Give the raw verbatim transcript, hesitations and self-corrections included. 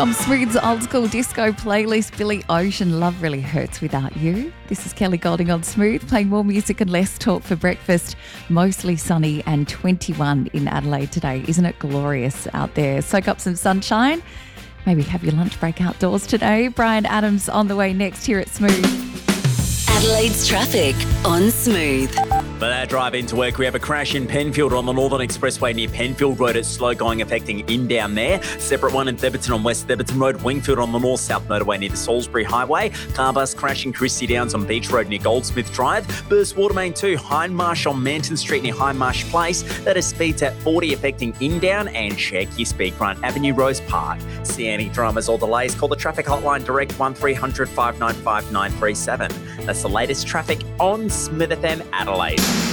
From Smooth's old school disco playlist, Billy Ocean, Love Really Hurts Without You. This is Kelly Golding on Smooth, playing more music and less talk for breakfast. Mostly sunny and twenty-one in Adelaide today. Isn't it glorious out there? Soak up some sunshine. Maybe have your lunch break outdoors today. Brian Adams on the way next here at Smooth. Adelaide's traffic on Smooth. For that drive into work, we have a crash in Penfield on the Northern Expressway near Penfield Road. It's slow going, affecting in down there. Separate one in Theberton on West Theberton Road. Wingfield on the North-South motorway near the Salisbury Highway. Car bus crashing Christie Downs on Beach Road near Goldsmith Drive. Burst Watermain two, Hindmarsh on Manton Street near Hindmarsh Place. That is speeds at forty, affecting in down. And check your speed, Grant Avenue, Rose Park. See any dramas or delays, call the traffic hotline direct one three hundred, five nine five, nine three seven. That's the latest traffic on Smooth F M Adelaide.